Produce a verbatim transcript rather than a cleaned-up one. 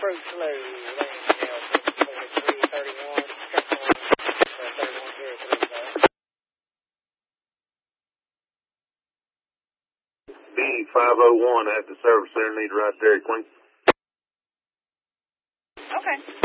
approach low, landing forty-three thirty-one, thirty-one zero three. B five oh one at the service center, need right there, Queen. Okay.